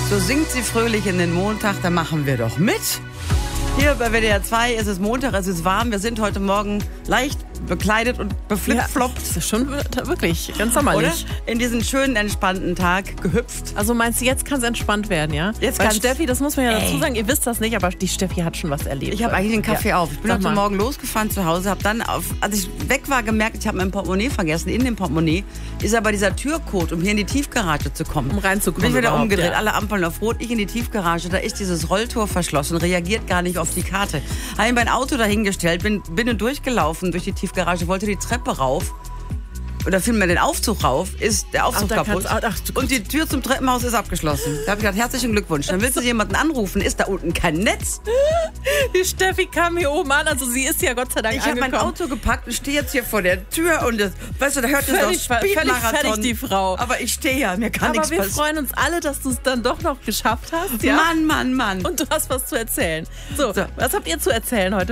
So singt sie fröhlich in den Montag, da machen wir doch mit. Hier bei WDR 2 ist es Montag, es ist warm. Wir sind heute Morgen leicht bekleidet und beflipfloppt. Das ist schon wirklich ganz sommerlich. Oder? In diesen schönen, entspannten Tag gehüpft. Also meinst du, jetzt kann es entspannt werden, ja? Jetzt Weil kann's- Steffi, das muss man ja dazu sagen, ihr wisst das nicht, aber die Steffi hat schon was erlebt. Ich habe eigentlich den Kaffee auf. Ich bin Sag heute mal. Morgen losgefahren zu Hause, habe dann, als ich weg war, gemerkt, ich habe mein Portemonnaie vergessen. In dem Portemonnaie ist aber dieser Türcode, um hier in die Tiefgarage zu kommen. Um reinzukommen Bin ich wieder überhaupt, umgedreht, ja. alle Ampeln auf Rot, ich in die Tiefgarage, da ist dieses Rolltor verschlossen, reagiert gar nicht auf die Karte. Habe mein Auto dahingestellt, bin durchgelaufen durch die Tiefgarage, wollte die Treppe rauf. Oder vielmehr den Aufzug rauf, ist der Aufzug da kaputt. Und die Tür zum Treppenhaus ist abgeschlossen. Da habe ich gedacht, herzlichen Glückwunsch. Dann willst du jemanden anrufen, ist da unten kein Netz? Die Steffi kam hier oben an, also sie ist ja Gott sei Dank Ich habe angekommen. mein Auto gepackt und stehe jetzt hier vor der Tür und das, weißt du, da hört es doch Völlig Speedmarathon. fertig, die Frau. Aber ich stehe ja, mir kann Aber nichts wir passieren. freuen uns alle, dass du es dann doch noch geschafft hast. Ja? Mann. Und du hast was zu erzählen. So, So. was habt ihr zu erzählen heute?